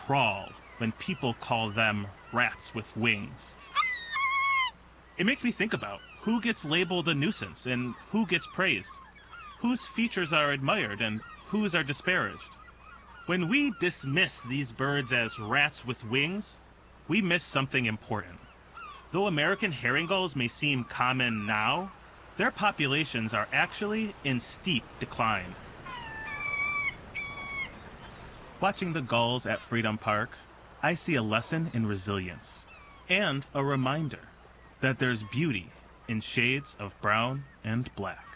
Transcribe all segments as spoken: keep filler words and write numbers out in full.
crawl when people call them rats with wings. It makes me think about who gets labeled a nuisance and who gets praised, whose features are admired and whose are disparaged. When we dismiss these birds as rats with wings, we miss something important. Though American herring gulls may seem common now, their populations are actually in steep decline. Watching the gulls at Freedom Park, I see a lesson in resilience and a reminder that there's beauty in shades of brown and black.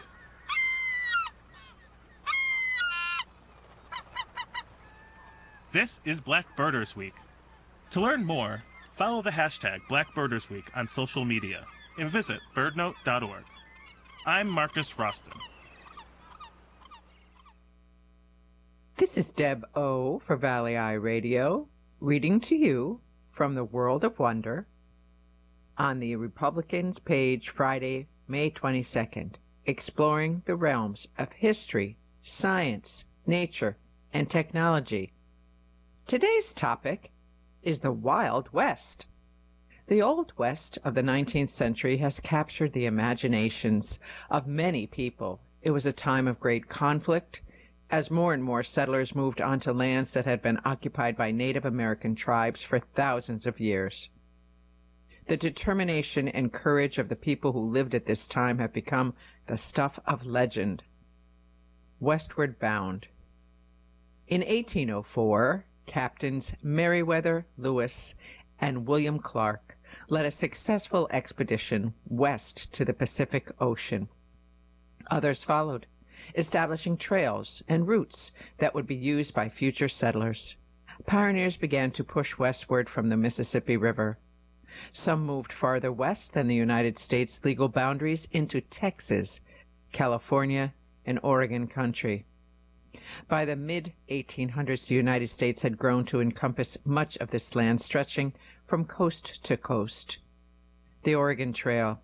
This is Black Birders Week. To learn more, follow the hashtag Black Birders Week on social media and visit birdnote dot org. I'm Marcus Roston. This is Deb O. for Valley Eye Radio, reading to you from the World of Wonder on the Republicans page Friday, May twenty-second, exploring the realms of history, science, nature, and technology. Today's topic is the Wild West. The Old West of the nineteenth century has captured the imaginations of many people. It was a time of great conflict, as more and more settlers moved onto lands that had been occupied by Native American tribes for thousands of years. The determination and courage of the people who lived at this time have become the stuff of legend. Westward Bound. In eighteen oh four, Captains Meriwether Lewis and William Clark led a successful expedition west to the Pacific Ocean. Others followed, establishing trails and routes that would be used by future settlers. Pioneers began to push westward from the Mississippi River. Some moved farther west than the United States' legal boundaries into Texas, California, and Oregon country. By the mid eighteen hundreds, the United States had grown to encompass much of this land, stretching from coast to coast. The Oregon Trail.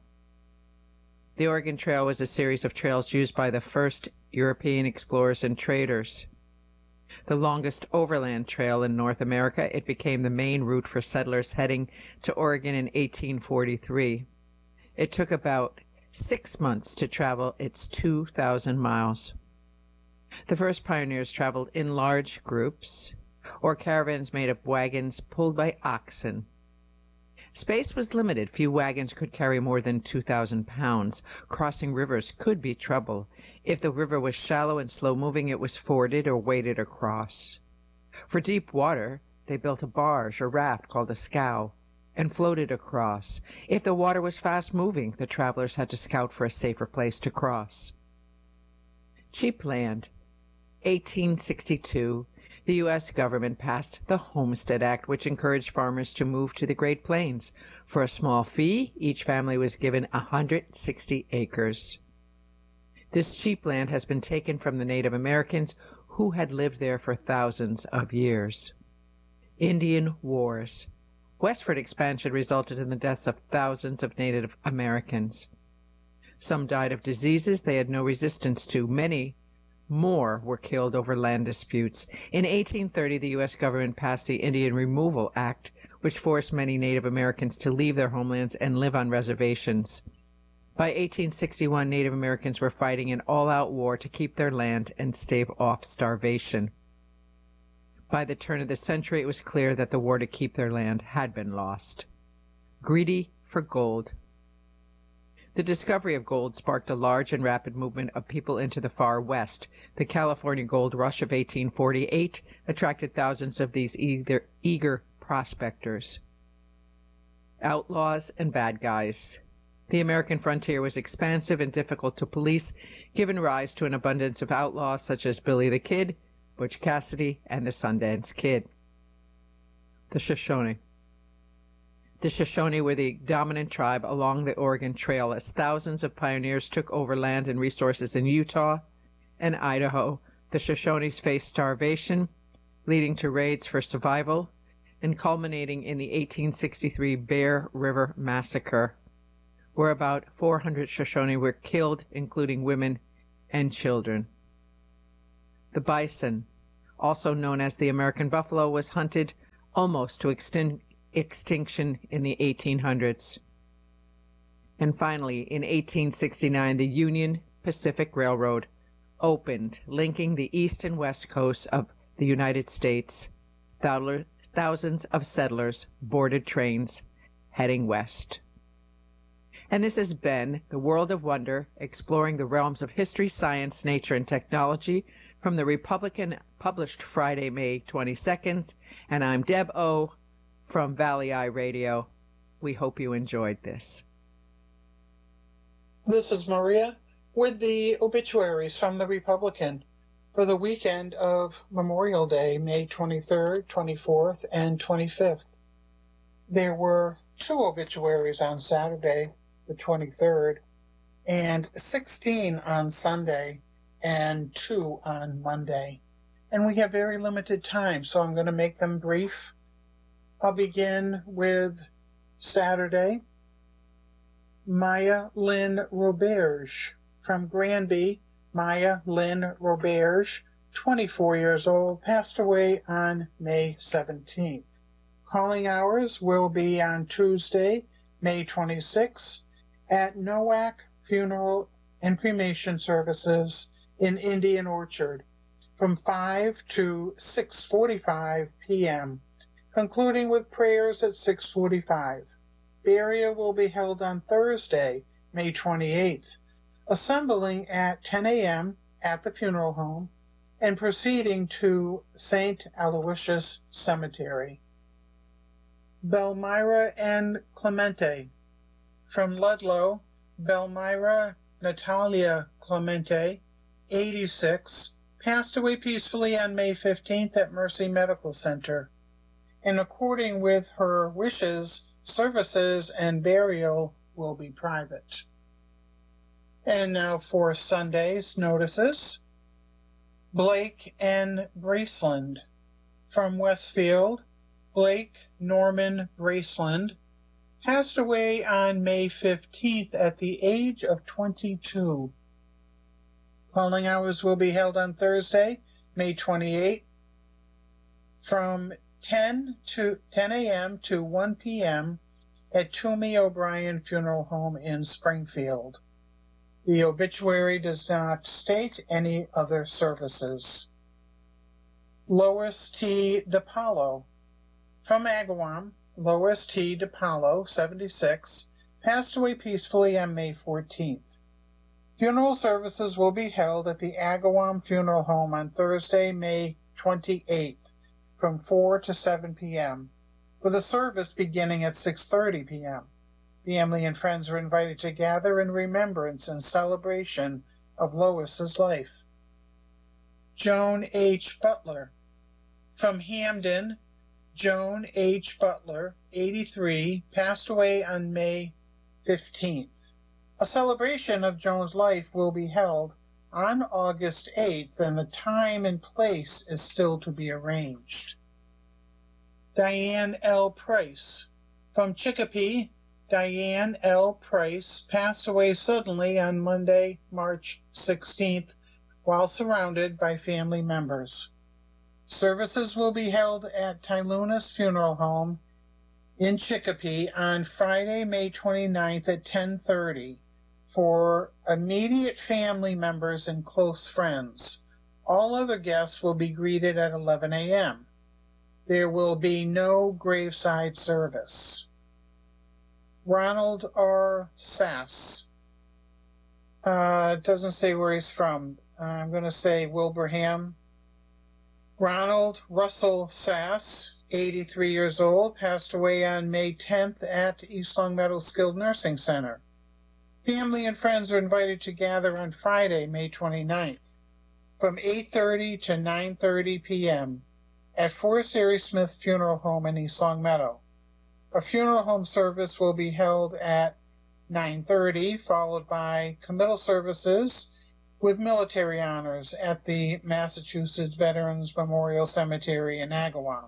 The Oregon Trail was a series of trails used by the first European explorers and traders. The longest overland trail in North America, it became the main route for settlers heading to Oregon in eighteen forty-three. It took about six months to travel its two thousand miles. The first pioneers traveled in large groups, or caravans made of wagons pulled by oxen. Space was limited. Few wagons could carry more than two thousand pounds. Crossing rivers could be trouble. If the river was shallow and slow-moving, it was forded or waded across. For deep water, they built a barge or raft called a scow and floated across. If the water was fast-moving, the travelers had to scout for a safer place to cross. Cheap land. eighteen sixty-two, the U S government passed the Homestead Act, which encouraged farmers to move to the Great Plains. For a small fee, each family was given one hundred sixty acres. This cheap land has been taken from the Native Americans who had lived there for thousands of years. Indian Wars. Westward expansion resulted in the deaths of thousands of Native Americans. Some died of diseases they had no resistance to. Many more were killed over land disputes. In eighteen thirty, the U S government passed the Indian Removal Act, which forced many Native Americans to leave their homelands and live on reservations. By eighteen sixty-one, Native Americans were fighting an all-out war to keep their land and stave off starvation. By the turn of the century, it was clear that the war to keep their land had been lost. Greedy for gold. The discovery of gold sparked a large and rapid movement of people into the far west. The California gold rush of eighteen forty-eight attracted thousands of these eager, eager prospectors. Outlaws and bad guys. The American frontier was expansive and difficult to police, giving rise to an abundance of outlaws such as Billy the Kid, Butch Cassidy, and the Sundance Kid. The Shoshone. The Shoshone were the dominant tribe along the Oregon Trail as thousands of pioneers took over land and resources in Utah and Idaho. The Shoshones faced starvation, leading to raids for survival, and culminating in the eighteen sixty-three Bear River Massacre, where about four hundred Shoshone were killed, including women and children. The bison, also known as the American buffalo, was hunted almost to extin- extinction in the eighteen hundreds. And finally, in eighteen sixty-nine, the Union Pacific Railroad opened, linking the east and west coasts of the United States. Thousands of settlers boarded trains heading west. And this has been The World of Wonder, exploring the realms of history, science, nature, and technology from the Republican, published Friday, May twenty-second. And I'm Deb O. from Valley Eye Radio. We hope you enjoyed this. This is Maria with the obituaries from the Republican for the weekend of Memorial Day, May twenty-third, twenty-fourth, and twenty-fifth. There were two obituaries on Saturday, the twenty-third, and sixteen on Sunday, and two on Monday. And we have very limited time, so I'm going to make them brief. I'll begin with Saturday. Maya Lynn Roberge from Granby. Maya Lynn Roberge, twenty-four years old, passed away on May seventeenth. Calling hours will be on Tuesday, May twenty-sixth, at Nowak Funeral and Cremation Services in Indian Orchard from five to six forty-five p.m., concluding with prayers at six forty-five. Burial will be held on Thursday, May twenty-eighth, assembling at ten a.m. at the funeral home and proceeding to Saint Aloysius Cemetery. Belmira N. Clemente from Ludlow. Belmira Natalia Clemente, eighty-six, passed away peacefully on May fifteenth at Mercy Medical Center. In according with her wishes, services and burial will be private. And now for Sunday's notices. Blake N. Braceland from Westfield. Blake Norman Braceland passed away on May fifteenth at the age of twenty-two. Calling hours will be held on Thursday, May twenty-eighth, from ten a.m. to one p.m. at Toomey O'Brien Funeral Home in Springfield. The obituary does not state any other services. Lois T. DiPaolo from Agawam. Lois T. DiPaolo, seventy-six, passed away peacefully on May fourteenth. Funeral services will be held at the Agawam Funeral Home on Thursday, May twenty-eighth, from four to seven p.m., with a service beginning at six thirty p.m. Family and friends are invited to gather in remembrance and celebration of Lois's life. Joan H. Butler from Hamden. Joan H. Butler, eighty-three, passed away on May fifteenth. A celebration of Joan's life will be held on August eighth, and the time and place is still to be arranged. Diane L. Price from Chicopee. Diane L. Price passed away suddenly on Monday, March sixteenth, while surrounded by family members. Services will be held at Tylunas Funeral Home in Chicopee on Friday, May twenty-ninth at ten thirty for immediate family members and close friends. All other guests will be greeted at eleven a.m. There will be no graveside service. Ronald R. Sass. Uh, it doesn't say where he's from. Uh, I'm going to say Wilbraham. Ronald Russell Sass, eighty-three years old, passed away on May tenth at East Longmeadow Skilled Nursing Center. Family and friends are invited to gather on Friday, May twenty-ninth, from eight thirty to nine thirty p.m. at Forrest Erie Smith Funeral Home in East Longmeadow. A funeral home service will be held at nine thirty, followed by committal services with military honors at the Massachusetts Veterans Memorial Cemetery in Agawam.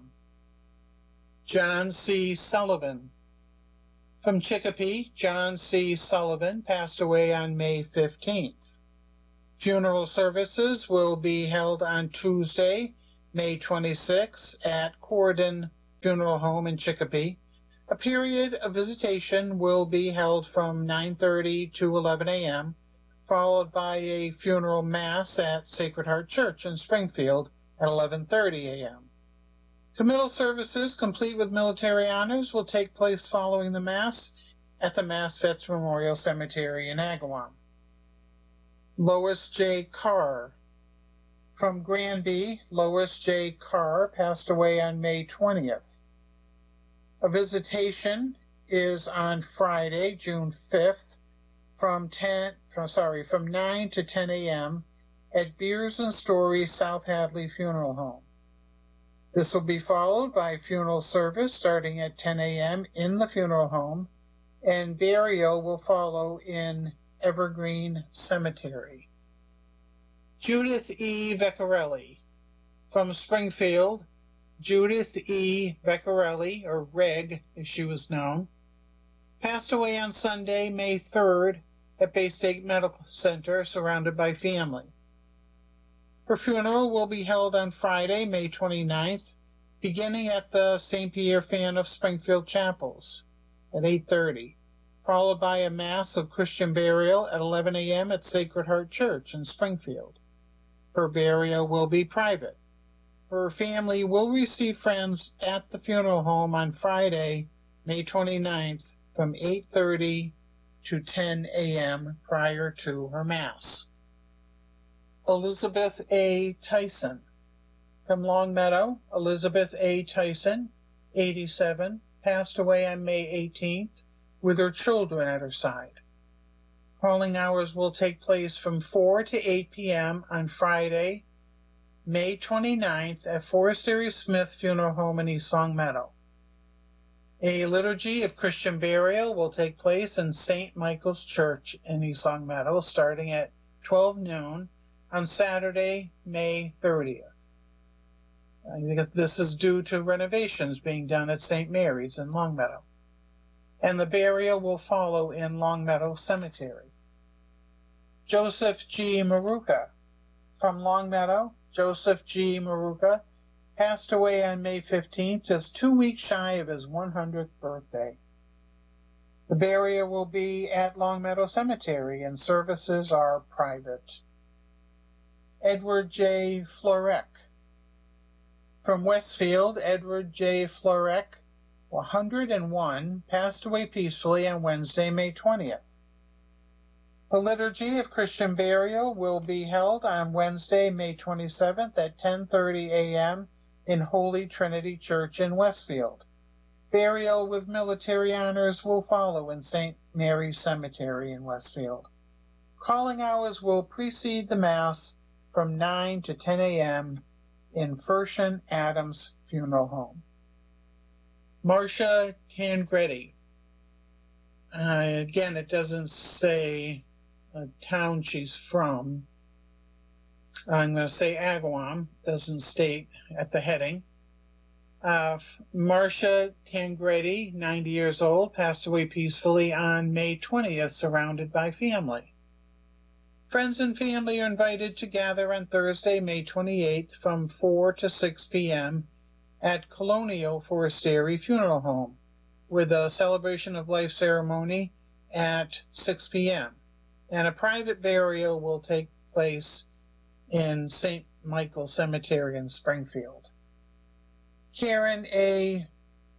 John C. Sullivan. From Chicopee, John C. Sullivan passed away on May fifteenth. Funeral services will be held on Tuesday, May twenty-sixth at Corydon Funeral Home in Chicopee. A period of visitation will be held from nine thirty to eleven a.m., followed by a funeral mass at Sacred Heart Church in Springfield at eleven thirty a.m. Committal services, complete with military honors, will take place following the Mass at the Mass Vets Memorial Cemetery in Agawam. Lois J. Carr. From Granby, Lois J. Carr passed away on May twentieth. A visitation is on Friday, June fifth, from ten, from, sorry, from nine to ten a.m. at Beers and Stories South Hadley Funeral Home. This will be followed by funeral service starting at ten a.m. in the funeral home, and burial will follow in Evergreen Cemetery. Judith E. Veccarelli. From Springfield, Judith E. Veccarelli, or Reg as she was known, passed away on Sunday, May third at Bay State Medical Center, surrounded by family. Her funeral will be held on Friday, May twenty-ninth, beginning at the Saint Pierre Fan of Springfield Chapels at eight thirty, followed by a Mass of Christian burial at eleven a.m. at Sacred Heart Church in Springfield. Her burial will be private. Her family will receive friends at the funeral home on Friday, May twenty-ninth, from eight thirty to ten a.m. prior to her Mass. Elizabeth A. Tyson. From Longmeadow, Elizabeth A. Tyson, eighty-seven, passed away on May eighteenth with her children at her side. Calling hours will take place from four to eight p.m. on Friday, May twenty-ninth at Forest Area Smith Funeral Home in East Longmeadow. A liturgy of Christian burial will take place in Saint Michael's Church in East Longmeadow starting at twelve noon on Saturday, May thirtieth. I think this is due to renovations being done at Saint Mary's in Longmeadow. And the burial will follow in Longmeadow Cemetery. Joseph G. Maruka. From Longmeadow, Joseph G. Maruka passed away on May fifteenth, just two weeks shy of his one hundredth birthday. The burial will be at Longmeadow Cemetery, and services are private. Edward J. Florek. From Westfield, Edward J. Florek, one hundred and one, passed away peacefully on Wednesday, May twentieth. The liturgy of Christian burial will be held on Wednesday, May twenty-seventh at ten thirty a.m. in Holy Trinity Church in Westfield. Burial with military honors will follow in Saint Mary's Cemetery in Westfield. Calling hours will precede the Mass from nine to ten a.m. in Fershen Adams Funeral Home. Marcia Tangretti. Uh, again, it doesn't say a town she's from. I'm going to say Agawam, doesn't state at the heading. Uh, Marcia Tangretti, ninety years old, passed away peacefully on May twentieth, surrounded by family. Friends and family are invited to gather on Thursday, May twenty-eighth from four to six p.m. at Colonial Forestieri Funeral Home, with a celebration of life ceremony at six p.m. And a private burial will take place in Saint Michael Cemetery in Springfield. Karen A.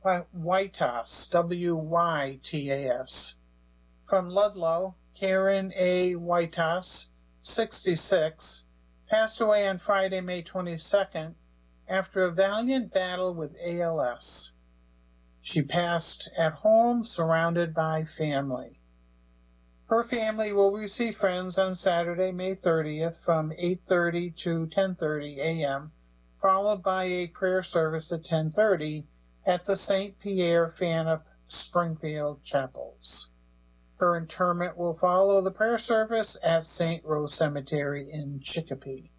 Wytas, W Y T A S. From Ludlow, Karen A. Wytas, sixty-six, passed away on Friday, May twenty-second, after a valiant battle with A L S. She passed at home, surrounded by family. Her family will receive friends on Saturday, May thirtieth, from eight thirty to ten thirty a.m., followed by a prayer service at ten thirty at the Saint Pierre Fan of Springfield Chapels. Her interment will follow the prayer service at Saint Rose Cemetery in Chicopee.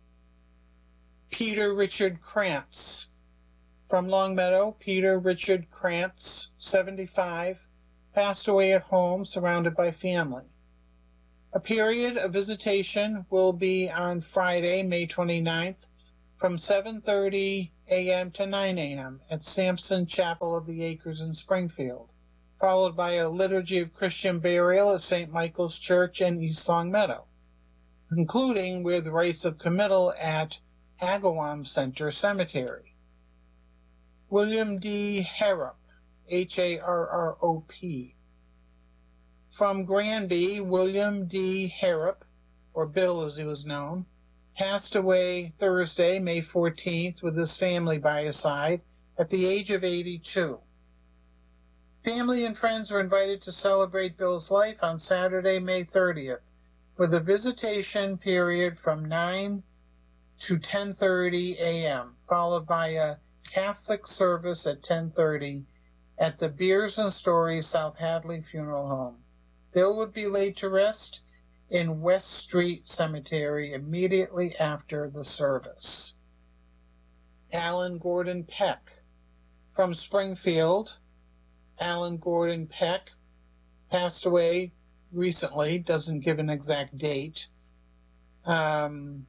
Peter Richard Krantz. From Longmeadow, Peter Richard Krantz, seventy-five, passed away at home, surrounded by family. A period of visitation will be on Friday, May twenty-ninth, from seven thirty a.m. to nine a.m. at Sampson Chapel of the Acres in Springfield, followed by a liturgy of Christian burial at Saint Michael's Church in East Long Meadow, concluding with rites of committal at Agawam Center Cemetery. William D. Harrop, H A R R O P. From Granby, William D. Harrop, or Bill as he was known, passed away Thursday, May fourteenth, with his family by his side at the age of eighty-two. Family and friends are invited to celebrate Bill's life on Saturday, May thirtieth, with a visitation period from nine to ten thirty a.m., followed by a Catholic service at ten thirty at the Beers and Stories South Hadley Funeral Home. Bill would be laid to rest in West Street Cemetery immediately after the service. Alan Gordon Peck. From Springfield, Alan Gordon Peck passed away recently, doesn't give an exact date. Um,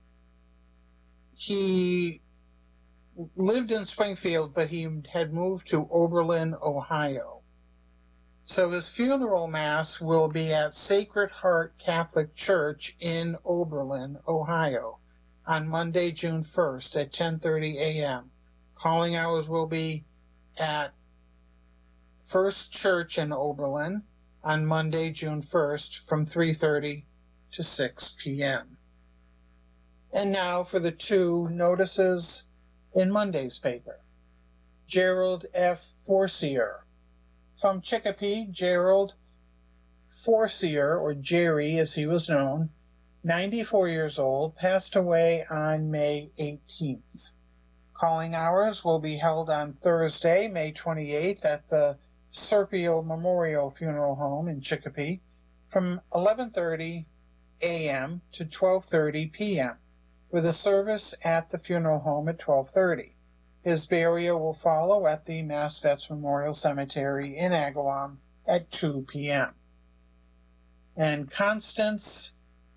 he lived in Springfield, but he had moved to Oberlin, Ohio. So his funeral mass will be at Sacred Heart Catholic Church in Oberlin, Ohio, on Monday, June first at ten thirty a.m. Calling hours will be at First Church in Oberlin on Monday, June first from three thirty to six p.m. And now for the two notices in Monday's paper. Gerald F. Forcier. From Chicopee, Gerald Forcier, or Jerry as he was known, ninety-four years old, passed away on May eighteenth. Calling hours will be held on Thursday, May twenty-eighth, at the Serpio Memorial Funeral Home in Chicopee from eleven thirty a.m. to twelve thirty p.m., with a service at the funeral home at twelve thirty. His burial will follow at the Mass Vets Memorial Cemetery in Agawam at two p.m. And Constance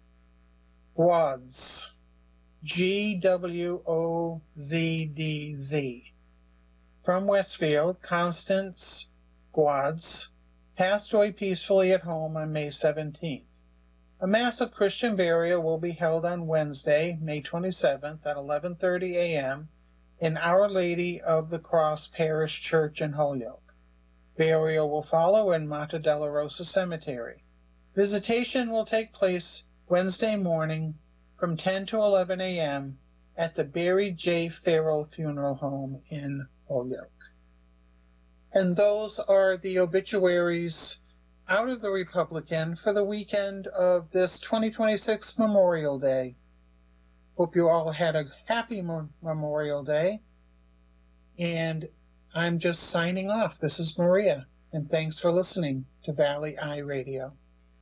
Gwodz, G W O Z D Z. From Westfield, Constance Gwodz passed away peacefully at home on May seventeenth. A Mass of Christian burial will be held on Wednesday, May twenty-seventh at eleven thirty a.m. in Our Lady of the Cross Parish Church in Holyoke. Burial will follow in Mata della Rosa Cemetery. Visitation will take place Wednesday morning from ten to eleven a.m. at the Barry J. Farrell Funeral Home in Holyoke. And those are the obituaries out of the Republican for the weekend of this twenty twenty-six Memorial Day. Hope you all had a happy Memorial Day. And I'm just signing off. This is Maria, and thanks for listening to Valley Eye Radio.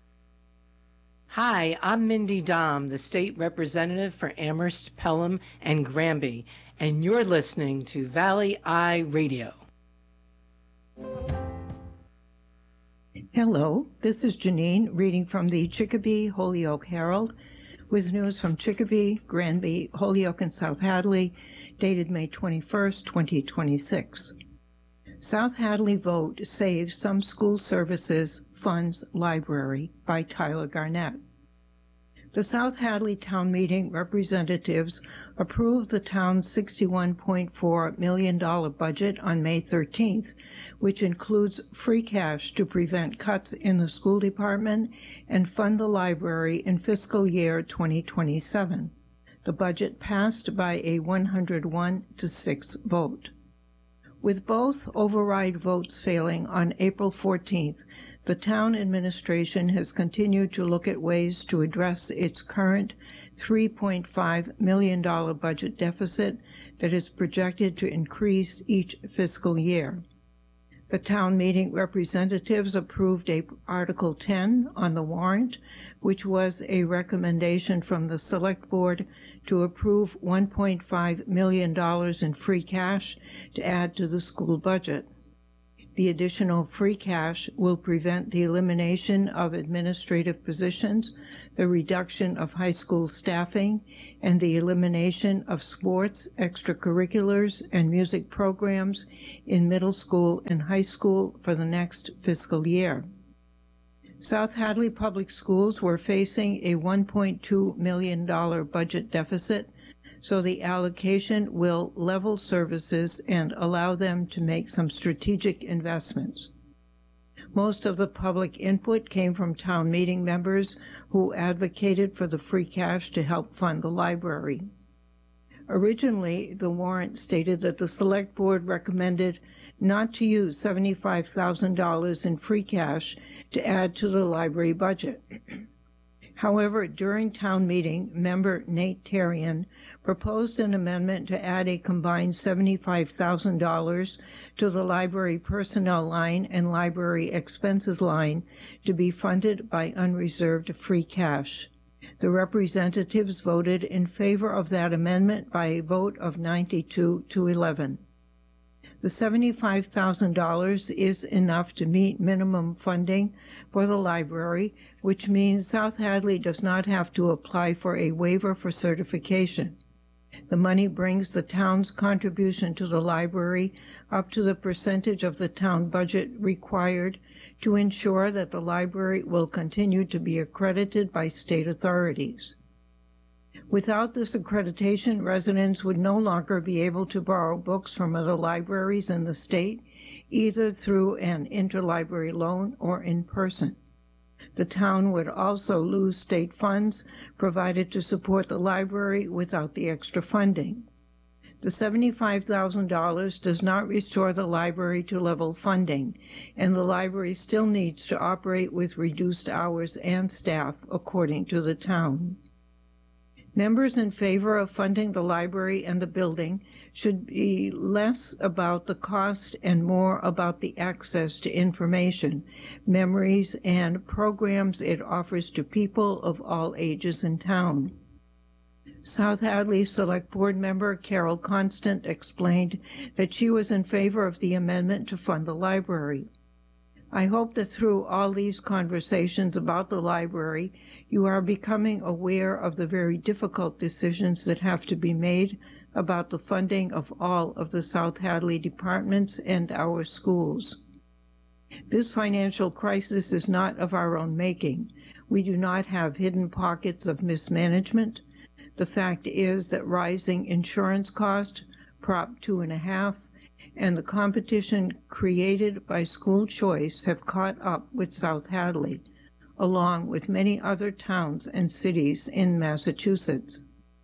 Hi, I'm Mindy Dom, the state representative for Amherst, Pelham, and Granby, and you're listening to Valley Eye Radio. Hello, this is Janine reading from the Chicopee Holyoke Herald with news from Chicopee, Granby, Holyoke, and South Hadley, dated May twenty-first, twenty twenty-six. South Hadley vote saves some school services funds library by Tyler Garnett. The South Hadley Town Meeting representatives approved the town's sixty-one point four million dollars budget on May thirteenth, which includes free cash to prevent cuts in the school department and fund the library in fiscal year twenty twenty-seven. The budget passed by a one hundred one to six vote. With both override votes failing on April fourteenth, the town administration has continued to look at ways to address its current three point five million dollars budget deficit that is projected to increase each fiscal year. The town meeting representatives approved a Article ten on the warrant, which was a recommendation from the Select Board to approve one point five million dollars in free cash to add to the school budget. The additional free cash will prevent the elimination of administrative positions, the reduction of high school staffing, and the elimination of sports, extracurriculars, and music programs in middle school and high school for the next fiscal year. South Hadley Public Schools were facing a one point two million dollars budget deficit, so the allocation will level services and allow them to make some strategic investments. Most of the public input came from town meeting members who advocated for the free cash to help fund the library. Originally, the warrant stated that the Select Board recommended not to use seventy-five thousand dollars in free cash to add to the library budget. However, during town meeting, member Nate Terrian proposed an amendment to add a combined seventy-five thousand dollars to the library personnel line and library expenses line to be funded by unreserved free cash. The representatives voted in favor of that amendment by a vote of ninety-two to eleven. The seventy-five thousand dollars is enough to meet minimum funding for the library, which means South Hadley does not have to apply for a waiver for certification. The money brings the town's contribution to the library up to the percentage of the town budget required to ensure that the library will continue to be accredited by state authorities. Without this accreditation, residents would no longer be able to borrow books from other libraries in the state, either through an interlibrary loan or in person. The town would also lose state funds provided to support the library without the extra funding. The seventy-five thousand dollars does not restore the library to level funding, and the library still needs to operate with reduced hours and staff, according to the town. Members in favor of funding the library and the building should be less about the cost and more about the access to information, memories, and programs it offers to people of all ages in town. South Hadley Select Board member Carol Constant explained that she was in favor of the amendment to fund the library. I hope that through all these conversations about the library, you are becoming aware of the very difficult decisions that have to be made about the funding of all of the South Hadley departments and our schools. This financial crisis is not of our own making. We do not have hidden pockets of mismanagement. The fact is that rising insurance cost, Prop two and a half, and the competition created by school choice have caught up with South Hadley, along with many other towns and cities in Massachusetts.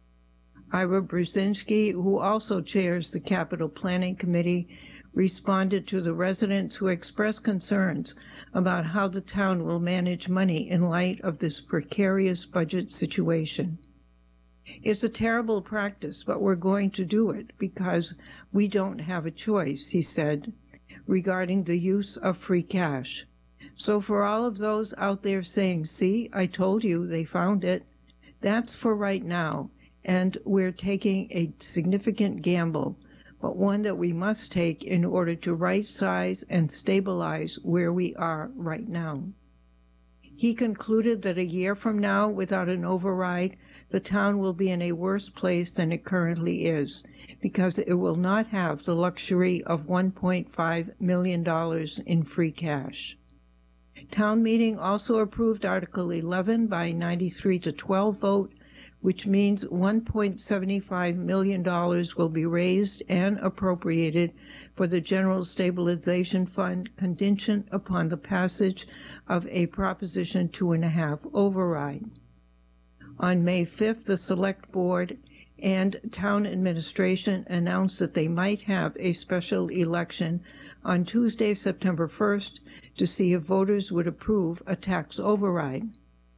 Ira Brzezinski, who also chairs the Capital Planning Committee, responded to the residents who expressed concerns about how the town will manage money in light of this precarious budget situation. It's a terrible practice, but we're going to do it because we don't have a choice, he said, regarding the use of free cash. So for all of those out there saying, see, I told you they found it, that's for right now, and we're taking a significant gamble, but one that we must take in order to right-size and stabilize where we are right now. He concluded that a year from now, without an override, the town will be in a worse place than it currently is, because it will not have the luxury of one point five million dollars in free cash. Town meeting also approved Article eleven by ninety-three to twelve vote, which means one point seven five million dollars will be raised and appropriated for the General Stabilization Fund contingent upon the passage of a Proposition two and a half override. On May fifth, the Select Board and Town Administration announced that they might have a special election on Tuesday, September first, to see if voters would approve a tax override.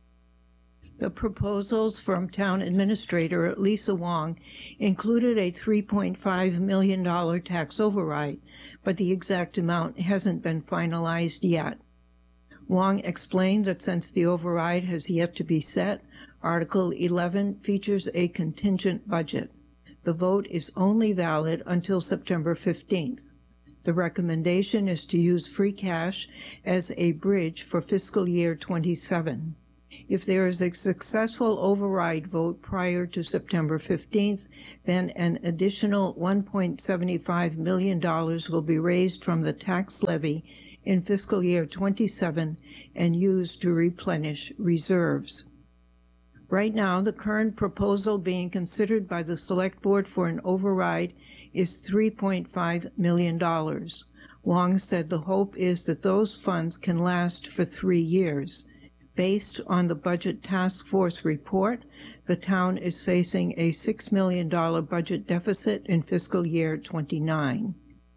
The proposals from Town Administrator Lisa Wong included a three point five million dollars tax override, but the exact amount hasn't been finalized yet. Wong explained that since the override has yet to be set, Article eleven features a contingent budget. The vote is only valid until September fifteenth. The recommendation is to use free cash as a bridge for fiscal year twenty-seven. If there is a successful override vote prior to September fifteenth, then an additional one point seven five million dollars will be raised from the tax levy in fiscal year twenty-seven and used to replenish reserves. Right now, the current proposal being considered by the Select Board for an override is three point five million dollars. Wong said the hope is that those funds can last for three years. Based on the Budget Task Force report, the town is facing a six million dollars budget deficit in fiscal year twenty-nine.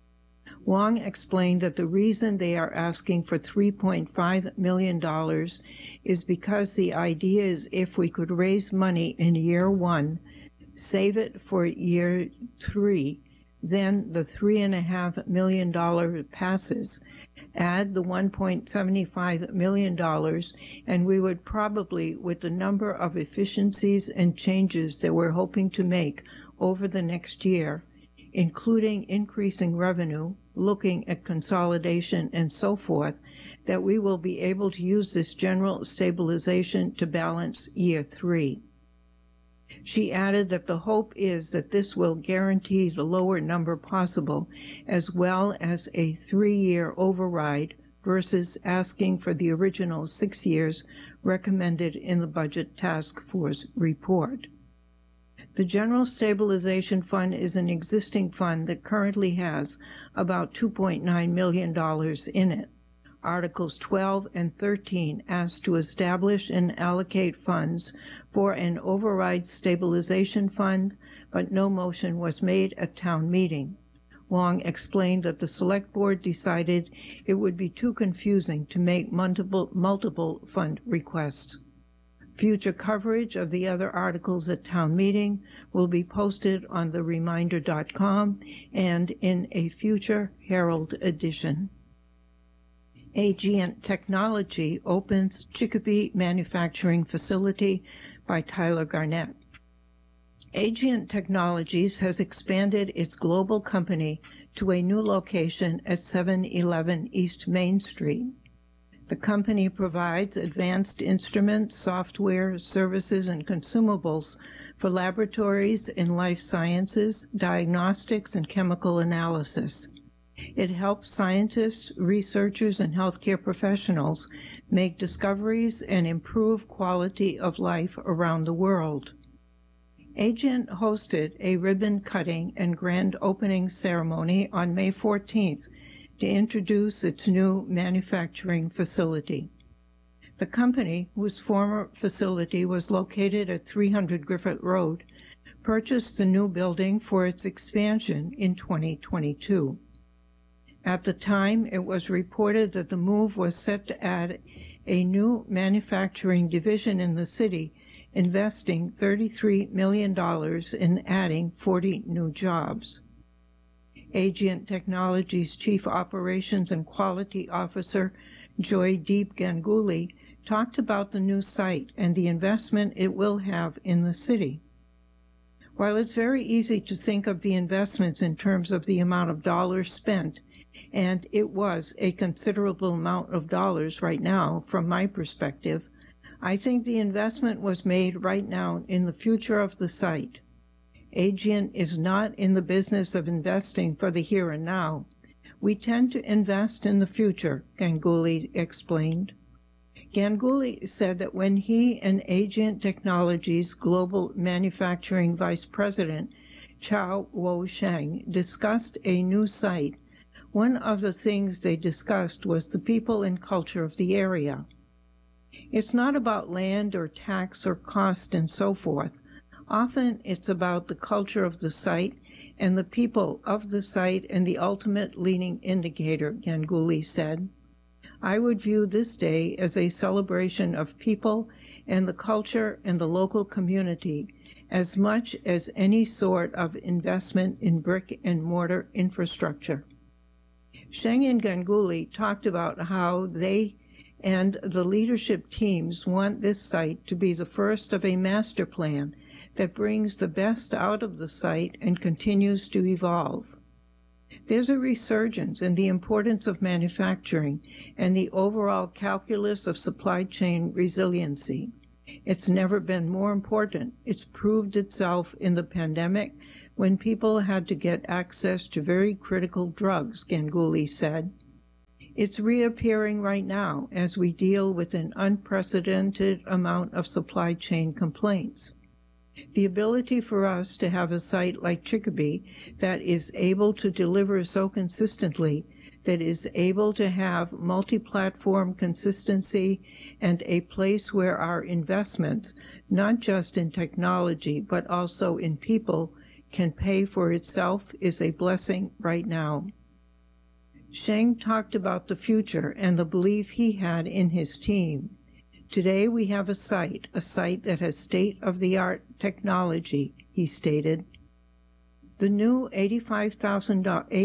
Wong explained that the reason they are asking for three point five million dollars is because the idea is if we could raise money in year one, save it for year three, then the three and a half million dollar passes, add the one point seven five million dollars, and we would probably, with the number of efficiencies and changes that we're hoping to make over the next year, including increasing revenue, looking at consolidation and so forth, that we will be able to use this general stabilization to balance year three. She added that the hope is that this will guarantee the lower number possible, as well as a three-year override versus asking for the original six years recommended in the Budget Task Force report. The General Stabilization Fund is an existing fund that currently has about two point nine million dollars in it. Articles twelve and thirteen ask to establish and allocate funds for an override stabilization fund, but no motion was made at town meeting. Wong explained that the Select Board decided it would be too confusing to make multiple, multiple fund requests. Future coverage of the other articles at town meeting will be posted on the reminder dot com and in a future Herald edition. Agient Technology opens Chicopee Manufacturing Facility by Tyler Garnett. Agient Technologies has expanded its global company to a new location at seven eleven East Main Street. The company provides advanced instruments, software, services, and consumables for laboratories in life sciences, diagnostics, and chemical analysis. It helps scientists, researchers, and healthcare professionals make discoveries and improve quality of life around the world. Agent hosted a ribbon-cutting and grand opening ceremony on May fourteenth to introduce its new manufacturing facility. The company, whose former facility was located at three hundred Griffith Road, purchased the new building for its expansion in twenty twenty-two. At the time, it was reported that the move was set to add a new manufacturing division in the city, investing thirty-three million dollars in adding forty new jobs. Agent Technologies Chief Operations and Quality Officer Joydeep Ganguly talked about the new site and the investment it will have in the city. While it's very easy to think of the investments in terms of the amount of dollars spent, and it was a considerable amount of dollars right now from my perspective, I think the investment was made right now in the future of the site. Agent is not in the business of investing for the here and now. We tend to invest in the future, Ganguly explained. Ganguly said that when he and Agent Technologies Global Manufacturing Vice President Chao Wo-Sheng discussed a new site, one of the things they discussed was the people and culture of the area. It's not about land or tax or cost and so forth. Often it's about the culture of the site and the people of the site and the ultimate leading indicator, Ganguly said. I would view this day as a celebration of people and the culture and the local community as much as any sort of investment in brick and mortar infrastructure. Sheng and Ganguly talked about how they and the leadership teams want this site to be the first of a master plan that brings the best out of the site and continues to evolve. There's a resurgence in the importance of manufacturing and the overall calculus of supply chain resiliency. It's never been more important. It's proved itself in the pandemic when people had to get access to very critical drugs, Ganguly said. It's reappearing right now as we deal with an unprecedented amount of supply chain complaints. The ability for us to have a site like Chicopee that is able to deliver so consistently, that is able to have multi-platform consistency, and a place where our investments, not just in technology but also in people, can pay for itself is a blessing right now. Sheng talked about the future and the belief he had in his team. Today we have a site, a site that has state-of-the-art technology, he stated. The new eighty-five thousand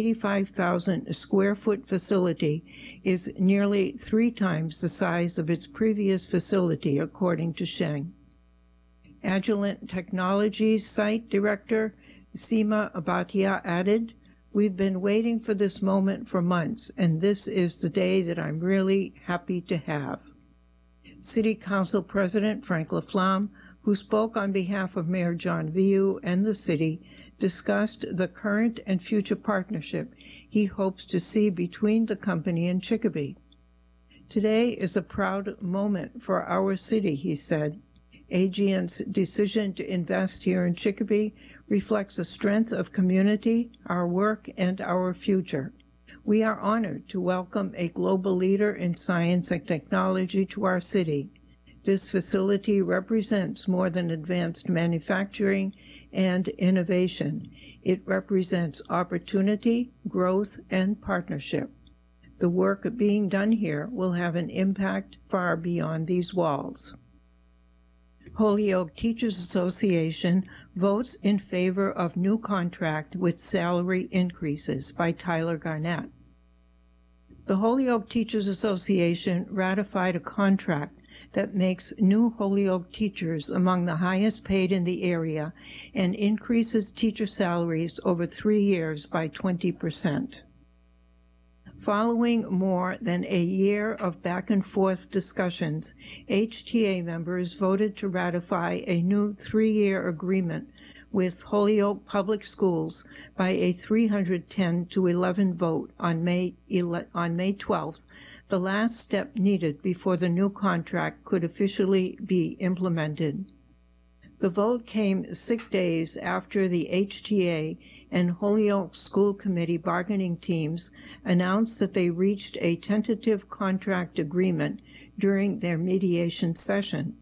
square foot facility is nearly three times the size of its previous facility, according to Sheng. Agilent Technologies Site Director Seema Bhatia added, "We've been waiting for this moment for months, and this is the day that I'm really happy to have." City Council President Frank Laflamme, who spoke on behalf of Mayor John Viu and the city, discussed the current and future partnership he hopes to see between the company and Chicopee. "Today is a proud moment for our city," he said. Aegean's decision to invest here in Chicopee reflects the strength of community, our work, and our future. We are honored to welcome a global leader in science and technology to our city. This facility represents more than advanced manufacturing and innovation. It represents opportunity, growth, and partnership. The work being done here will have an impact far beyond these walls. Holyoke Teachers Association votes in favor of new contract with salary increases by Tyler Garnett. The Holyoke Teachers Association ratified a contract that makes new Holyoke teachers among the highest paid in the area and increases teacher salaries over three years by twenty percent. Following more than a year of back-and-forth discussions, H T A members voted to ratify a new three-year agreement with Holyoke Public Schools by a three hundred ten to eleven vote on May on May twelfth, the last step needed before the new contract could officially be implemented. The vote came six days after the H T A and Holyoke School Committee bargaining teams announced that they reached a tentative contract agreement during their mediation session.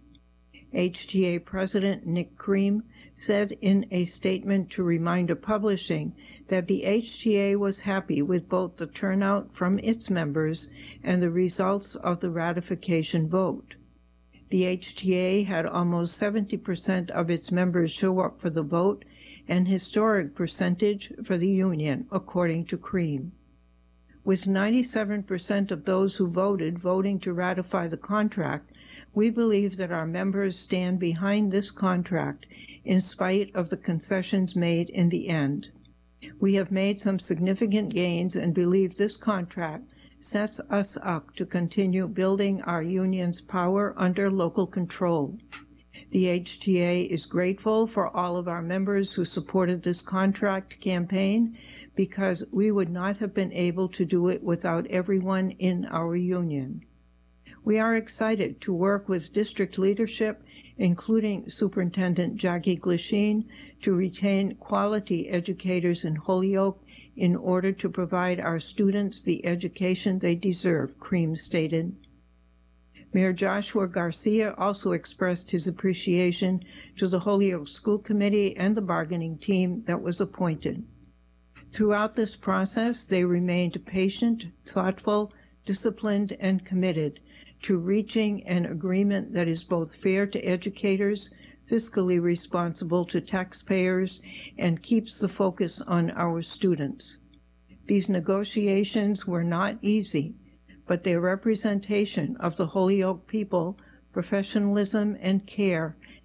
H T A President Nick Cream said in a statement to Reminder Publishing that the H T A was happy with both the turnout from its members and the results of the ratification vote. The H T A had almost seventy percent of its members show up for the vote, an historic percentage for the union, according to Cream. With ninety-seven percent of those who voted voting to ratify the contract, we believe that our members stand behind this contract in spite of the concessions made in the end. We have made some significant gains and believe this contract sets us up to continue building our union's power under local control. The H T A is grateful for all of our members who supported this contract campaign because we would not have been able to do it without everyone in our union. We are excited to work with district leadership, including Superintendent Jackie Glasheen, to retain quality educators in Holyoke in order to provide our students the education they deserve, Cream stated. Mayor Joshua Garcia also expressed his appreciation to the Holyoke School Committee and the bargaining team that was appointed. Throughout this process, they remained patient, thoughtful, disciplined, and committed to reaching an agreement that is both fair to educators, fiscally responsible to taxpayers, and keeps the focus on our students. These negotiations were not easy, but their representation of the Holyoke people, professionalism, and care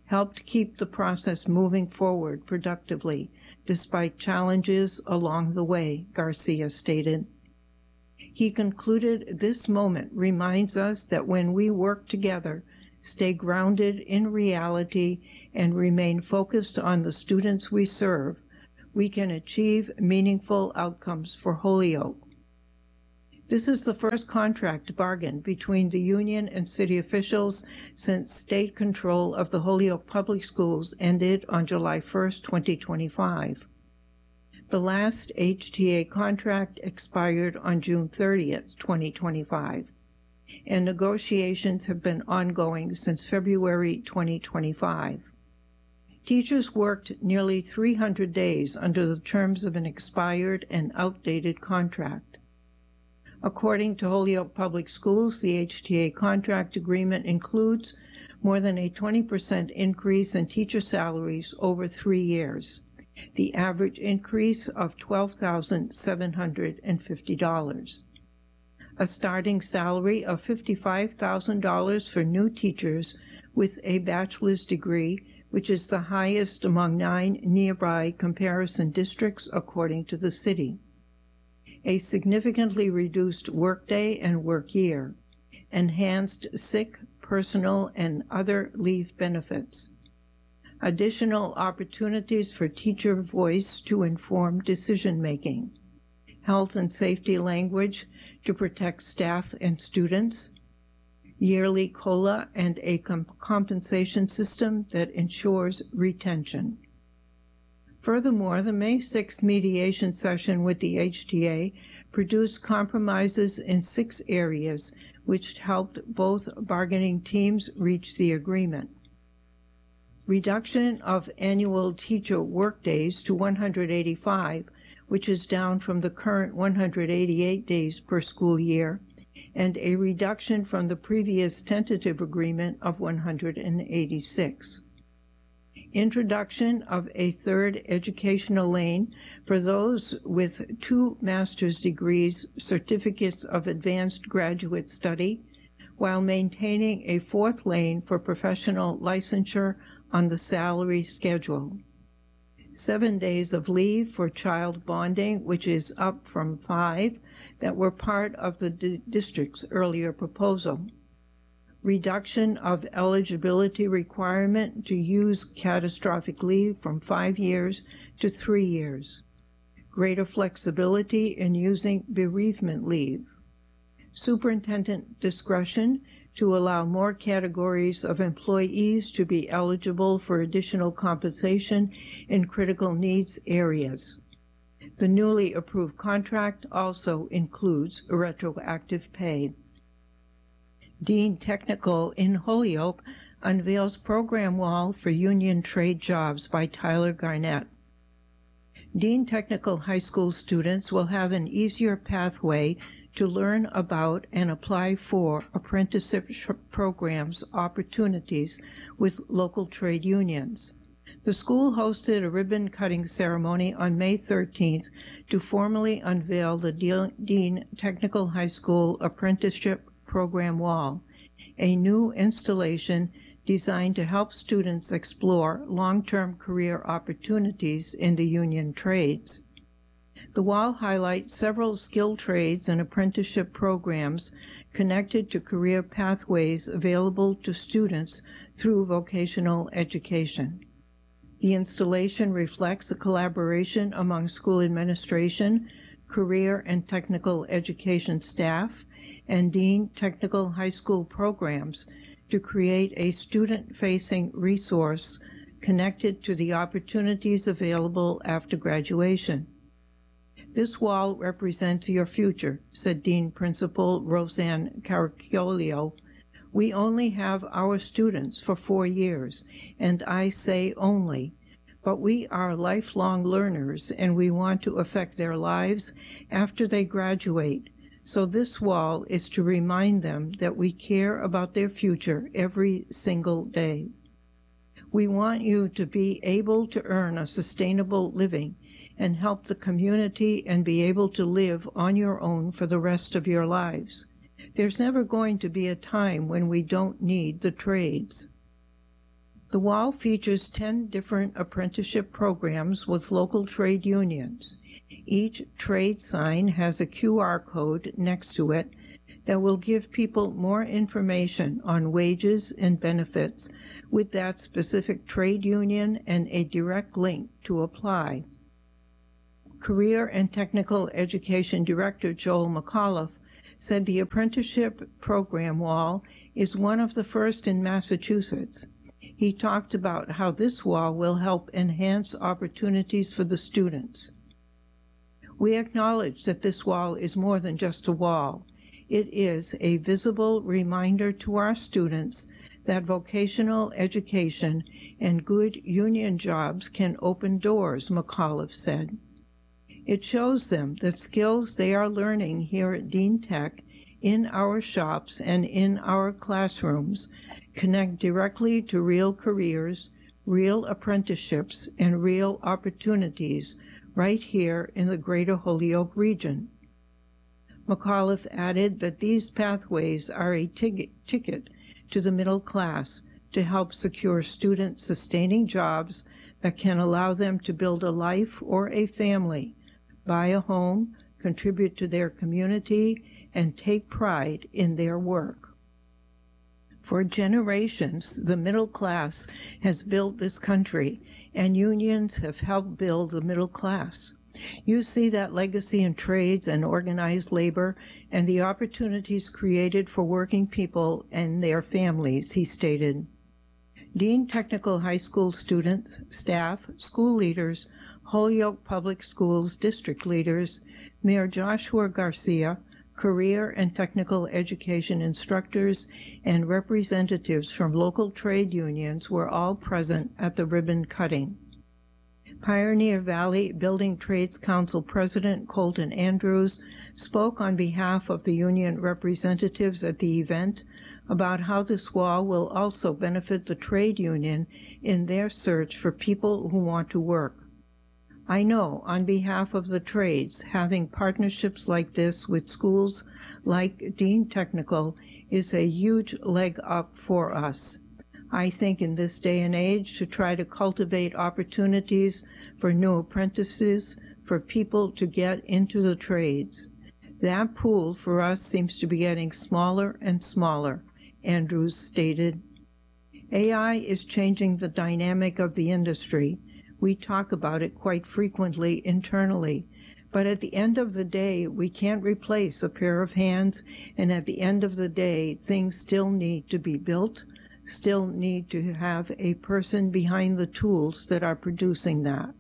helped keep the process moving forward productively, despite challenges along the way, Garcia stated. He concluded, "This moment reminds us that when we work together, stay grounded in reality, and remain focused on the students we serve, we can achieve meaningful outcomes for Holyoke." This is the first contract bargain between the union and city officials since state control of the Holyoke Public Schools ended on July first, twenty twenty-five. The last H T A contract expired on June thirtieth, twenty twenty-five, and negotiations have been ongoing since February twenty twenty-five. Teachers worked nearly three hundred days under the terms of an expired and outdated contract. According to Holyoke Public Schools, the H T A contract agreement includes more than a twenty percent increase in teacher salaries over three years, the average increase of twelve thousand seven hundred fifty dollars. A starting salary of fifty-five thousand dollars for new teachers with a bachelor's degree, which is the highest among nine nearby comparison districts according to the city. A significantly reduced workday and work year, enhanced sick, personal, and other leave benefits, additional opportunities for teacher voice to inform decision-making, health and safety language to protect staff and students, yearly COLA, and a comp- compensation system that ensures retention. Furthermore, the May sixth mediation session with the H T A produced compromises in six areas which helped both bargaining teams reach the agreement. Reduction of annual teacher workdays to one hundred eighty-five, which is down from the current one hundred eighty-eight days per school year, and a reduction from the previous tentative agreement of one hundred eighty-six. Introduction of a third educational lane for those with two master's degrees, certificates of advanced graduate study, while maintaining a fourth lane for professional licensure on the salary schedule. Seven days of leave for child bonding, which is up from five that were part of the di- district's earlier proposal. Reduction of eligibility requirement to use catastrophic leave from five years to three years. Greater flexibility in using bereavement leave. Superintendent discretion to allow more categories of employees to be eligible for additional compensation in critical needs areas. The newly approved contract also includes retroactive pay. Dean Technical in Holyoke unveils program wall for union trade jobs by Tyler Garnett. Dean Technical High School students will have an easier pathway to learn about and apply for apprenticeship programs opportunities with local trade unions. The school hosted a ribbon-cutting ceremony on May thirteenth to formally unveil the Dean Technical High School Apprenticeship Program Wall, a new installation designed to help students explore long-term career opportunities in the union trades. The wall highlights several skilled trades and apprenticeship programs connected to career pathways available to students through vocational education. The installation reflects a collaboration among school administration, career and technical education staff, and Dean Technical High School programs to create a student-facing resource connected to the opportunities available after graduation. "This wall represents your future," said Dean Principal Roseanne Caracciolio. "We only have our students for four years, and I say only, but we are lifelong learners and we want to affect their lives after they graduate. So this wall is to remind them that we care about their future every single day. We want you to be able to earn a sustainable living and help the community and be able to live on your own for the rest of your lives. There's never going to be a time when we don't need the trades." The wall features ten different apprenticeship programs with local trade unions. Each trade sign has a Q R code next to it that will give people more information on wages and benefits with that specific trade union and a direct link to apply. Career and Technical Education Director Joel McAuliffe said the apprenticeship program wall is one of the first in Massachusetts. He talked about how this wall will help enhance opportunities for the students. We acknowledge that this wall is more than just a wall. It is a visible reminder to our students that vocational education and good union jobs can open doors, McAuliffe said. It shows them that skills they are learning here at Dean Tech, in our shops and in our classrooms, connect directly to real careers, real apprenticeships, and real opportunities right here in the Greater Holyoke region. McAuliffe added that these pathways are a tig- ticket to the middle class to help secure students sustaining jobs that can allow them to build a life or a family, buy a home, contribute to their community, and take pride in their work. For generations, the middle class has built this country, and unions have helped build the middle class. You see that legacy in trades and organized labor and the opportunities created for working people and their families, he stated. Dean Technical High School students, staff, school leaders, Holyoke Public Schools district leaders, Mayor Joshua Garcia, career and technical education instructors, and representatives from local trade unions were all present at the ribbon cutting. Pioneer Valley Building Trades Council President Colton Andrews spoke on behalf of the union representatives at the event about how this wall will also benefit the trade union in their search for people who want to work. I know, on behalf of the trades, having partnerships like this with schools like Dean Technical is a huge leg up for us. I think in this day and age to try to cultivate opportunities for new apprentices, for people to get into the trades. That pool for us seems to be getting smaller and smaller, Andrews stated. A I is changing the dynamic of the industry. We talk about it quite frequently internally, but at the end of the day, we can't replace a pair of hands, and at the end of the day, things still need to be built, still need to have a person behind the tools that are producing that.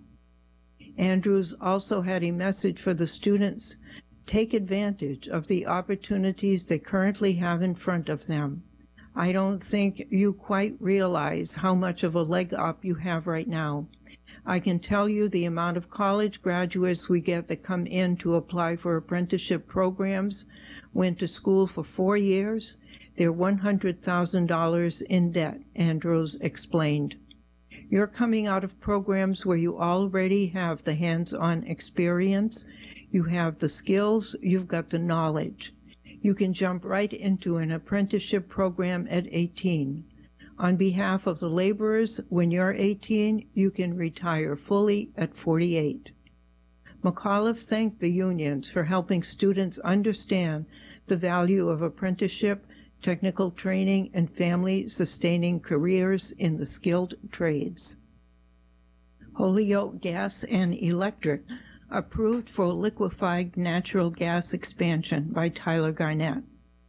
Andrews also had a message for the students: take advantage of the opportunities they currently have in front of them. I don't think you quite realize how much of a leg up you have right now. I can tell you the amount of college graduates we get that come in to apply for apprenticeship programs, went to school for four years, they're one hundred thousand dollars in debt, Andrews explained. You're coming out of programs where you already have the hands-on experience, you have the skills, you've got the knowledge. You can jump right into an apprenticeship program at eighteen. On behalf of the laborers, when you're eighteen, you can retire fully at forty-eight. McAuliffe thanked the unions for helping students understand the value of apprenticeship, technical training, and family-sustaining careers in the skilled trades. Holyoke Gas and Electric approved for liquefied natural gas expansion by Tyler Garnett.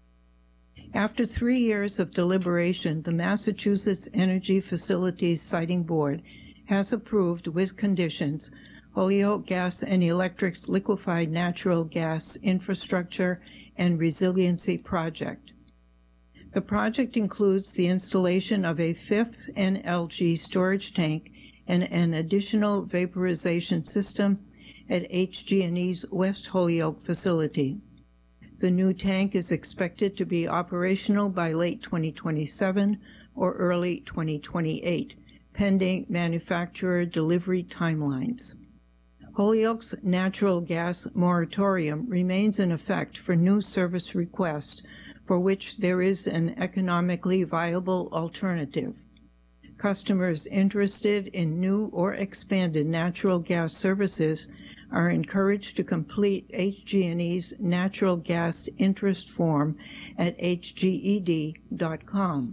After three years of deliberation, the Massachusetts Energy Facilities Siting Board has approved with conditions Holyoke Gas and Electric's liquefied natural gas infrastructure and resiliency project. The project includes the installation of a fifth N L G storage tank and an additional vaporization system at H G and E's West Holyoke facility. The new tank is expected to be operational by late twenty twenty-seven or early twenty twenty-eight, pending manufacturer delivery timelines. Holyoke's natural gas moratorium remains in effect for new service requests for which there is an economically viable alternative. Customers interested in new or expanded natural gas services are encouraged to complete H G and E's natural gas interest form at h g e d dot com.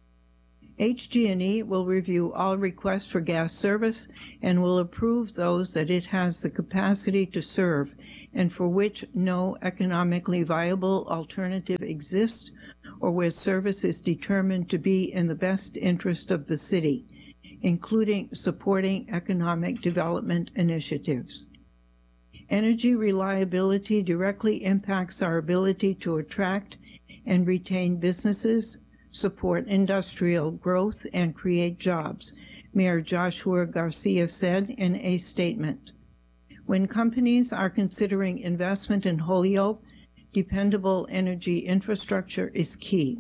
H G and E will review all requests for gas service and will approve those that it has the capacity to serve and for which no economically viable alternative exists or where service is determined to be in the best interest of the city, including supporting economic development initiatives. Energy reliability directly impacts our ability to attract and retain businesses, support industrial growth, and create jobs, Mayor Joshua Garcia said in a statement. When companies are considering investment in Holyoke, dependable energy infrastructure is key.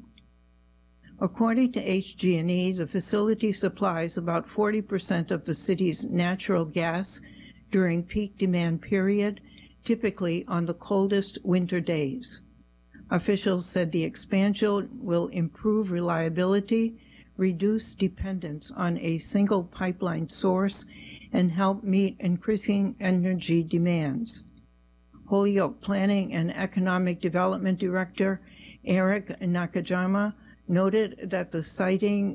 According to H G and E, the facility supplies about forty percent of the city's natural gas during peak demand period, typically on the coldest winter days. Officials said the expansion will improve reliability, reduce dependence on a single pipeline source, and help meet increasing energy demands. Holyoke Planning and Economic Development Director Eric Nakajima noted that the siting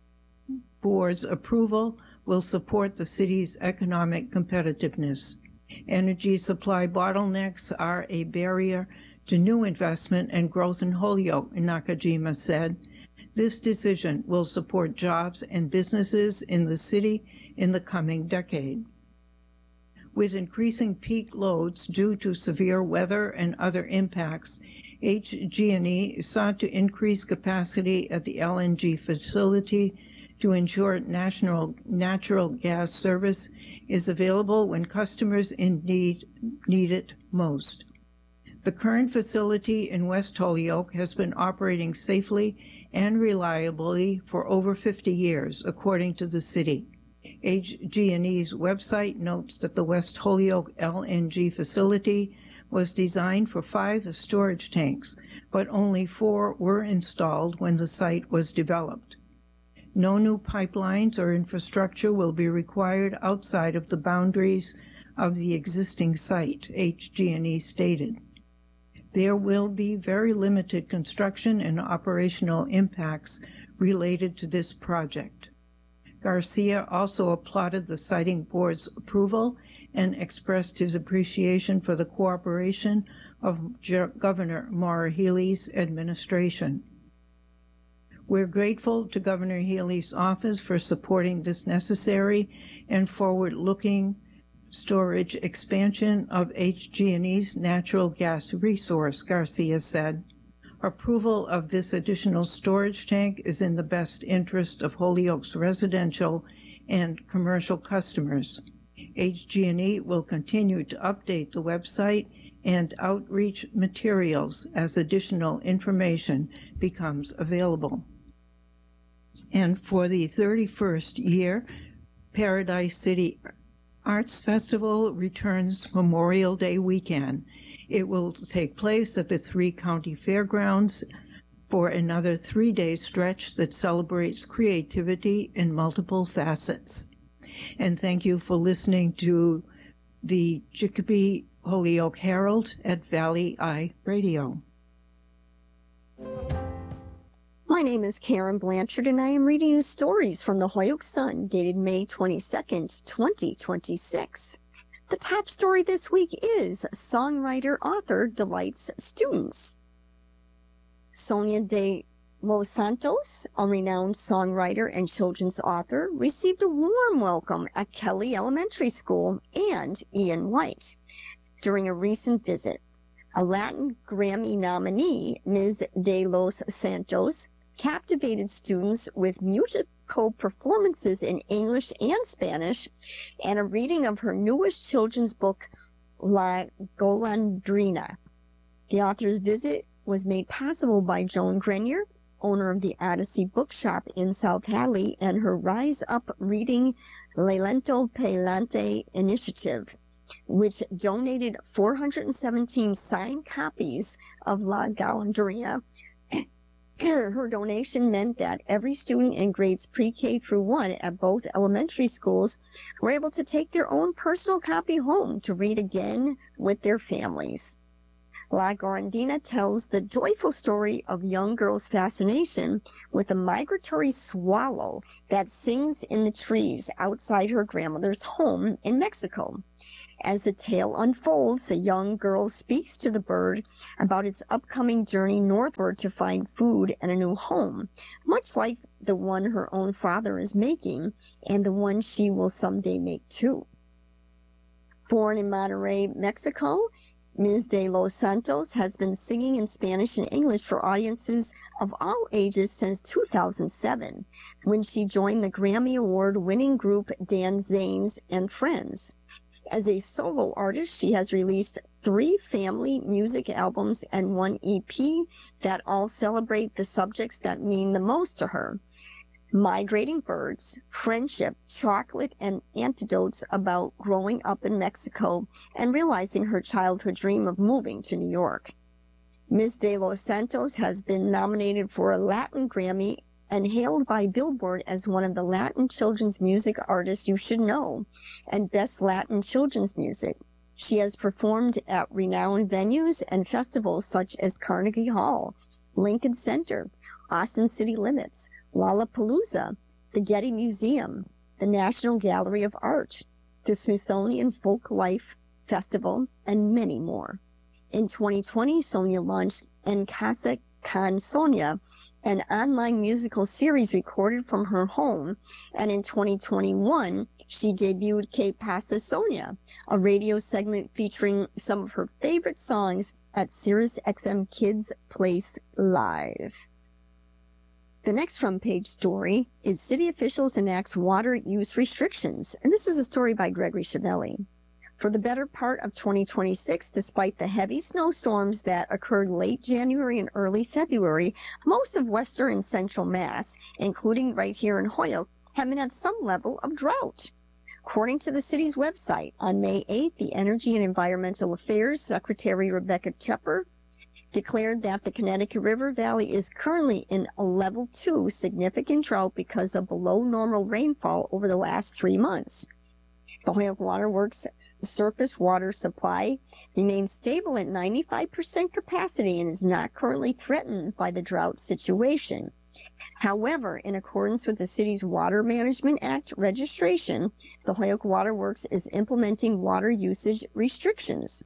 board's approval will support the city's economic competitiveness. Energy supply bottlenecks are a barrier to new investment and growth in Holyoke, Nakajima said. This decision will support jobs and businesses in the city in the coming decade. With increasing peak loads due to severe weather and other impacts, H G and E sought to increase capacity at the L N G facility to ensure national natural gas service is available when customers in need need it most. The current facility in West Holyoke has been operating safely and reliably for over fifty years, according to the city. H G and E's website notes that the West Holyoke L N G facility was designed for five storage tanks, but only four were installed when the site was developed. No new pipelines or infrastructure will be required outside of the boundaries of the existing site, H G and E stated. There will be very limited construction and operational impacts related to this project. Garcia also applauded the siting board's approval and expressed his appreciation for the cooperation of Governor Maura Healey's administration. We're grateful to Governor Healey's office for supporting this necessary and forward-looking storage expansion of H G and E's natural gas resource, Garcia said. Approval of this additional storage tank is in the best interest of Holyoke's residential and commercial customers. H G and E will continue to update the website and outreach materials as additional information becomes available. And for the thirty-first year, Paradise City Arts Festival returns Memorial Day weekend. It will take place at the Three County Fairgrounds for another three-day stretch that celebrates creativity in multiple facets. And thank you for listening to the Chicopee Holyoke Herald at Valley Eye Radio. My name is Karen Blanchard, and I am reading you stories from the Holyoke Sun, dated May twenty-second, twenty twenty-six. The top story this week is songwriter-author delights students. Sonia de Los Santos, a renowned songwriter and children's author, received a warm welcome at Kelly Elementary School and Ian White during a recent visit. A Latin Grammy nominee, Miz de Los Santos, captivated students with musical performances in English and Spanish and a reading of her newest children's book, La Golondrina. The author's visit was made possible by Joan Grenier, owner of the Odyssey Bookshop in South Hadley, and her Rise Up Reading Lento Pelante initiative, which donated four hundred seventeen signed copies of La Golondrina Her donation meant that every student in grades pre-K through one at both elementary schools were able to take their own personal copy home to read again with their families. La Gorandina tells the joyful story of a young girl's fascination with a migratory swallow that sings in the trees outside her grandmother's home in Mexico. As the tale unfolds, the young girl speaks to the bird about its upcoming journey northward to find food and a new home, much like the one her own father is making and the one she will someday make too. Born in Monterrey, Mexico, Miz de los Santos has been singing in Spanish and English for audiences of all ages since two thousand seven, when she joined the Grammy Award-winning group Dan Zanes and Friends. As a solo artist, she has released three family music albums and one E P that all celebrate the subjects that mean the most to her: migrating birds, friendship, chocolate, and anecdotes about growing up in Mexico and realizing her childhood dream of moving to New York. Miz de los Santos has been nominated for a Latin Grammy and hailed by Billboard as one of the Latin children's music artists you should know and best Latin children's music. She has performed at renowned venues and festivals such as Carnegie Hall, Lincoln Center, Austin City Limits, Lollapalooza, the Getty Museum, the National Gallery of Art, the Smithsonian Folk Life Festival, and many more. In twenty twenty, Sonia launched En Casa con Sonia, an online musical series recorded from her home, and in twenty twenty-one, she debuted Que Pasa Sonia, a radio segment featuring some of her favorite songs at Sirius X M Kids Place Live. The next front page story is City Officials Enacts Water Use Restrictions, and this is a story by Gregory Chevelli. For the better part of twenty twenty-six, despite the heavy snowstorms that occurred late January and early February, most of western and central Mass, including right here in Holyoke, have been at some level of drought. According to the city's website, on May eighth, the Energy and Environmental Affairs Secretary Rebecca Tepper declared that the Connecticut River Valley is currently in a level two significant drought because of below normal rainfall over the last three months. The Holyoke Water Works surface water supply remains stable at ninety-five percent capacity and is not currently threatened by the drought situation. However, in accordance with the city's Water Management Act registration, the Holyoke Water Works is implementing water usage restrictions.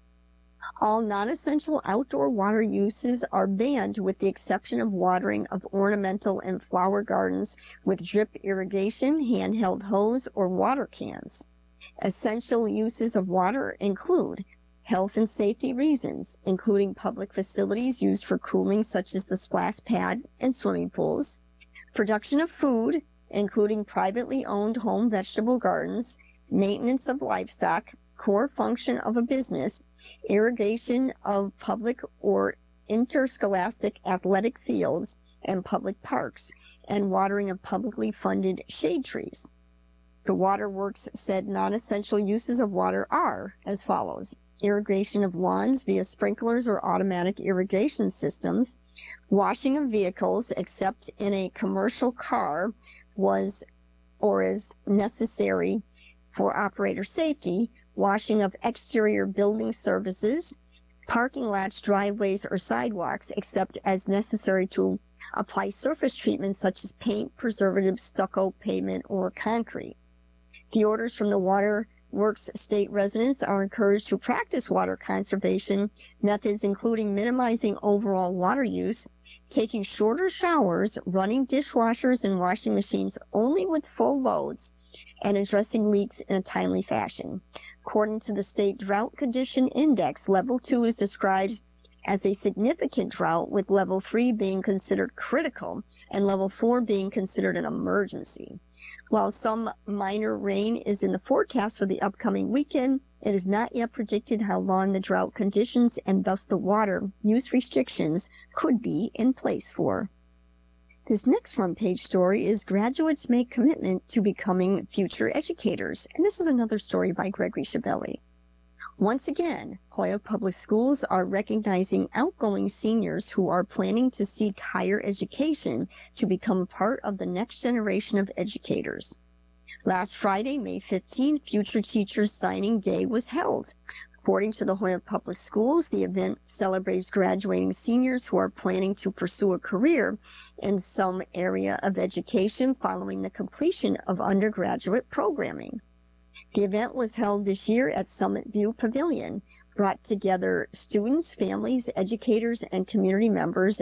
All non-essential outdoor water uses are banned with the exception of watering of ornamental and flower gardens with drip irrigation, handheld hose, or water cans. Essential uses of water include health and safety reasons, including public facilities used for cooling such as the splash pad and swimming pools, production of food, including privately owned home vegetable gardens, maintenance of livestock, core function of a business, irrigation of public or interscholastic athletic fields and public parks, and watering of publicly funded shade trees. The Waterworks said non-essential uses of water are as follows: irrigation of lawns via sprinklers or automatic irrigation systems, washing of vehicles except in a commercial car was or is necessary for operator safety, washing of exterior building surfaces, parking lots, driveways, or sidewalks, except as necessary to apply surface treatments such as paint, preservatives, stucco, pavement, or concrete. The orders from the Water Works state residents are encouraged to practice water conservation methods, including minimizing overall water use, taking shorter showers, running dishwashers and washing machines only with full loads, and addressing leaks in a timely fashion. According to the State Drought Condition Index, Level two is described as a significant drought, with Level three being considered critical and Level four being considered an emergency. While some minor rain is in the forecast for the upcoming weekend, it is not yet predicted how long the drought conditions and thus the water use restrictions could be in place for. This next front page story is Graduates Make Commitment to Becoming Future Educators, and this is another story by Gregory Chevelli. Once again, Holyoke Public Schools are recognizing outgoing seniors who are planning to seek higher education to become part of the next generation of educators. Last Friday, May fifteenth, Future Teachers Signing Day was held. According to the Holyoke Public Schools, the event celebrates graduating seniors who are planning to pursue a career in some area of education following the completion of undergraduate programming. The event was held this year at Summit View Pavilion, brought together students, families, educators, and community members